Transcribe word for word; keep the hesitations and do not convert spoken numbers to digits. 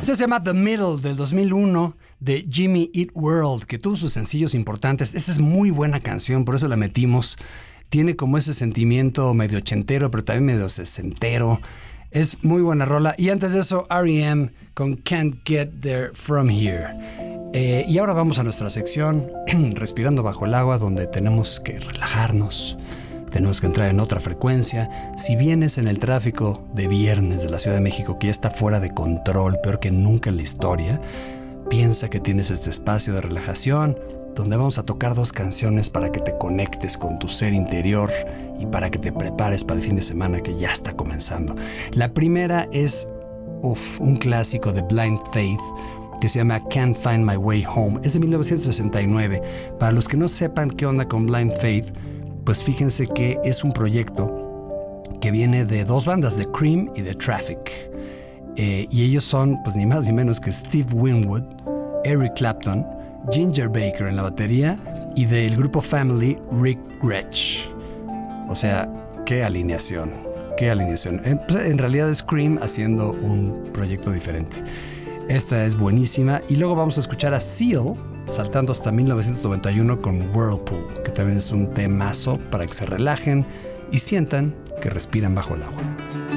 Este se llama The Middle del dos mil uno de Jimmy Eat World, que tuvo sus sencillos importantes. Esta es muy buena canción, por eso la metimos. Tiene como ese sentimiento medio ochentero, pero también medio sesentero. Es muy buena rola. Y antes de eso, R E M con Can't Get There From Here. Eh, y ahora vamos a nuestra sección Respirando Bajo el Agua, donde tenemos que relajarnos. Tenemos que entrar en otra frecuencia. Si vienes en el tráfico de viernes de la Ciudad de México, que ya está fuera de control, peor que nunca en la historia, piensa que tienes este espacio de relajación donde vamos a tocar dos canciones para que te conectes con tu ser interior y para que te prepares para el fin de semana que ya está comenzando. La primera es uf, un clásico de Blind Faith que se llama Can't Find My Way Home. Es de mil novecientos sesenta y nueve. Para los que no sepan qué onda con Blind Faith, pues fíjense que es un proyecto que viene de dos bandas, de Cream y de Traffic. Eh, y ellos son, pues ni más ni menos que Steve Winwood, Eric Clapton, Ginger Baker en la batería y del grupo Family, Rick Gretsch. O sea, qué alineación, qué alineación. En, pues, en realidad es Cream haciendo un proyecto diferente. Esta es buenísima. Y luego vamos a escuchar a Seal saltando hasta mil novecientos noventa y uno con Whirlpool, que también es un temazo para que se relajen y sientan que respiran bajo el agua.